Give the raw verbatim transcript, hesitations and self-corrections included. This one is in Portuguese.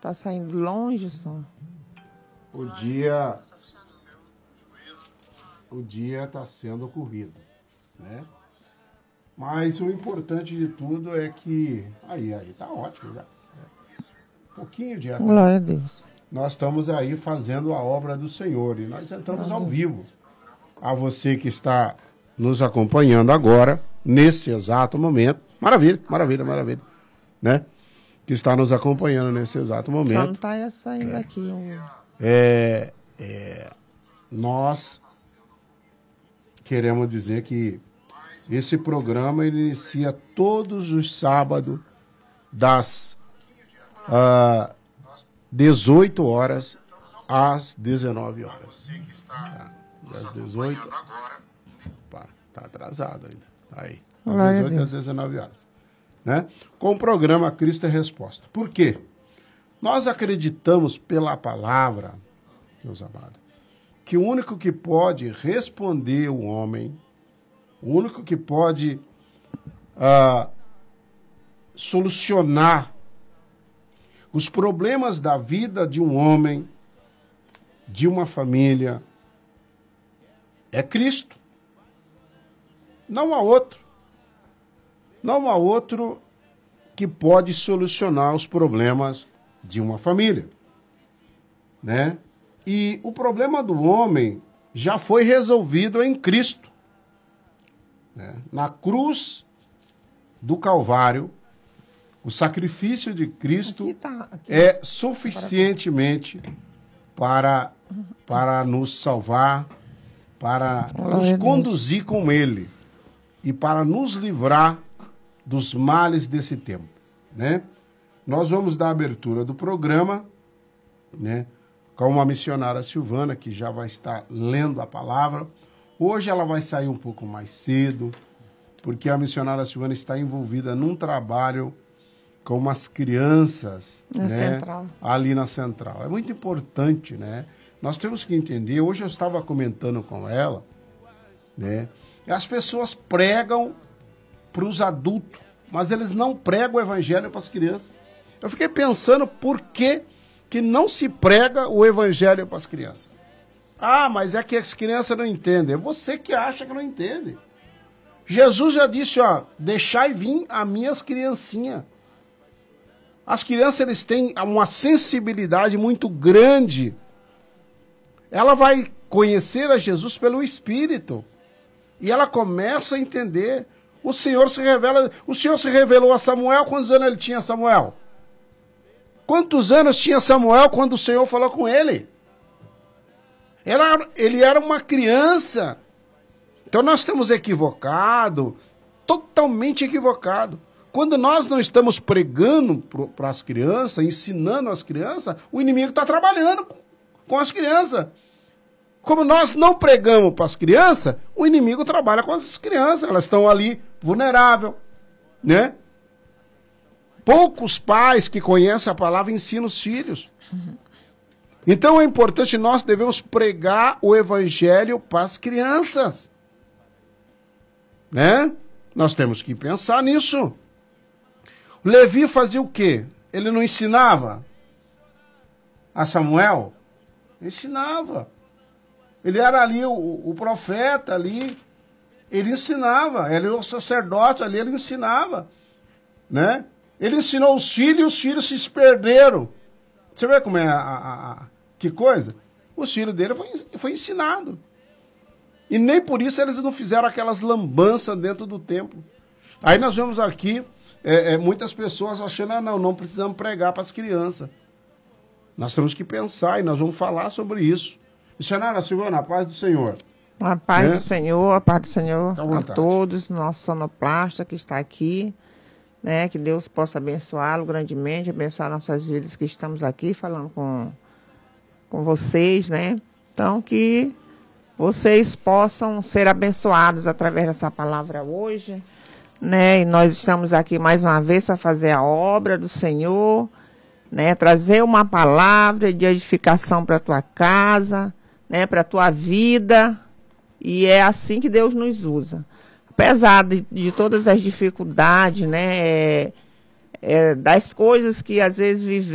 Tá saindo longe o som. O dia... O dia está sendo corrido, né? Mas o importante de tudo é que... Aí, aí, tá ótimo já. Um pouquinho de... Glória a Deus. Nós estamos aí fazendo a obra do Senhor e nós entramos ao vivo. A você que está nos acompanhando agora, nesse exato momento. Maravilha, maravilha, maravilha. Né? Que está nos acompanhando nesse exato momento. Só não está saindo é. aqui. Um... É, é, nós queremos dizer que esse programa ele inicia todos os sábados das uh, dezoito horas às dezenove horas. Tá? Das dezoito... Opa, tá atrasado ainda. Aí. Das dezoito às dezenove horas. Né? Com o programa Cristo é Resposta. Por quê? Nós acreditamos pela palavra, meus amados, que o único que pode responder o homem, o único que pode uh, solucionar os problemas da vida de um homem, de uma família, é Cristo. Não há outro. Não há outro que pode solucionar os problemas de uma família, né? E o problema do homem já foi resolvido em Cristo, né? Na cruz do Calvário, o sacrifício de Cristo aqui tá, aqui é suficientemente para, para nos salvar, para nos conduzir com Ele e para nos livrar dos males desse tempo, né? Nós vamos dar a abertura do programa, né, com uma missionária Silvana, que já vai estar lendo a palavra. Hoje ela vai sair um pouco mais cedo, porque a missionária Silvana está envolvida num trabalho com umas crianças, na né, central. ali na central. É muito importante, né? Nós temos que entender, hoje eu estava comentando com ela, né, as pessoas pregam para os adultos, mas eles não pregam o evangelho para as crianças. Eu fiquei pensando por que, que não se prega o evangelho para as crianças. Ah, mas é que as crianças não entendem. É você que acha que não entende. Jesus já disse, ó, deixai vir as minhas criancinhas. As crianças, eles têm uma sensibilidade muito grande. Ela vai conhecer a Jesus pelo Espírito. E ela começa a entender. O Senhor se revela, o Senhor se revelou a Samuel. Quantos anos ele tinha, Samuel? Quantos anos tinha Samuel quando o Senhor falou com ele? Era, ele era uma criança. Então nós estamos equivocados, totalmente equivocados. Quando nós não estamos pregando para as crianças, ensinando as crianças, o inimigo está trabalhando com, com as crianças. Como nós não pregamos para as crianças, o inimigo trabalha com as crianças. Elas estão ali vulneráveis, né? Poucos pais que conhecem a palavra ensinam os filhos. Uhum. Então é importante, nós devemos pregar o evangelho para as crianças. Né? Nós temos que pensar nisso. Levi fazia o quê? Ele não ensinava a Samuel? Ensinava. Ele era ali o, o profeta ali. Ele ensinava. Ele era o sacerdote ali, ele ensinava. Né? Ele ensinou os filhos e os filhos se perderam. Você vê como é a, a, a que coisa? Os filhos dele foi, foi ensinado. E nem por isso eles não fizeram aquelas lambanças dentro do templo. Aí nós vemos aqui é, é, muitas pessoas achando, ah, não, não precisamos pregar para as crianças. Nós temos que pensar e nós vamos falar sobre isso. Missionária Silvana, a paz do Senhor. A paz, né, do Senhor, a paz do Senhor a todos, nosso sonoplasta que está aqui. Né, que Deus possa abençoá-lo grandemente, abençoar nossas vidas que estamos aqui falando com, com vocês, né? Então, que vocês possam ser abençoados através dessa palavra hoje, né? E nós estamos aqui mais uma vez para fazer a obra do Senhor, né? Trazer uma palavra de edificação para a tua casa, né? Para a tua vida, e é assim que Deus nos usa. Apesar de, de todas as dificuldades, né, é, é, das coisas que às vezes vivemos,